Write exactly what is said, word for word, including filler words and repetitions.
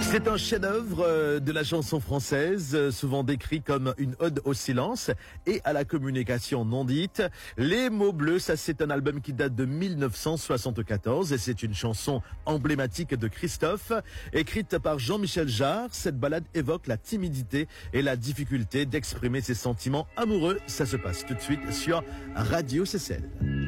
C'est un chef-d'œuvre de la chanson française, souvent décrit comme une ode au silence et à la communication non dite. Les mots bleus, ça c'est un album qui date de mille neuf cent soixante-quatorze et c'est une chanson emblématique de Christophe, écrite par Jean-Michel Jarre. Cette ballade évoque la timidité et la difficulté d'exprimer ses sentiments amoureux. Ça se passe tout de suite sur Radio C C L.